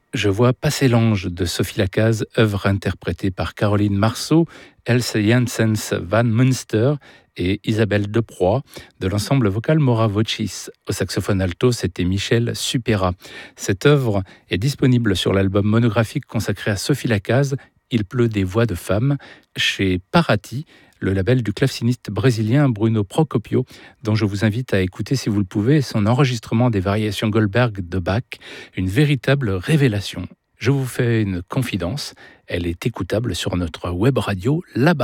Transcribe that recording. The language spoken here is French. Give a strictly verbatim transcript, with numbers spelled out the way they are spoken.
Je vois passer l'ange de Sophie Lacaze, œuvre interprétée par Caroline Marceau, Else Janssens van Munster et Isabelle Deproy de l'ensemble vocal Mora Vocis. Au saxophone alto, c'était Michel Supera. Cette œuvre est disponible sur l'album monographique consacré à Sophie Lacaze, Il pleut des voix de femmes, chez Parati, le label du claveciniste brésilien Bruno Procopio, dont je vous invite à écouter, si vous le pouvez, son enregistrement des variations Goldberg de Bach, une véritable révélation. Je vous fais une confidence, elle est écoutable sur notre web radio là-bas.